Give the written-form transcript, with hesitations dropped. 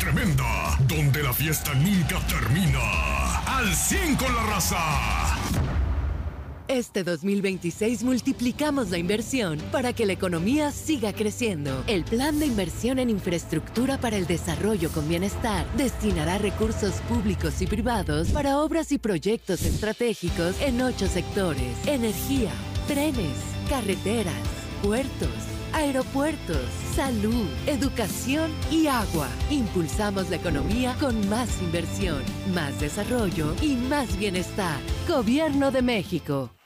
tremenda, donde la fiesta nunca termina. Al 100 con la raza. Este 2026 multiplicamos la inversión para que la economía siga creciendo. El Plan de Inversión en Infraestructura para el Desarrollo con Bienestar destinará recursos públicos y privados para obras y proyectos estratégicos en 8 sectores: energía, trenes, carreteras, puertos, aeropuertos, salud, educación y agua. Impulsamos la economía con más inversión, más desarrollo y más bienestar. Gobierno de México.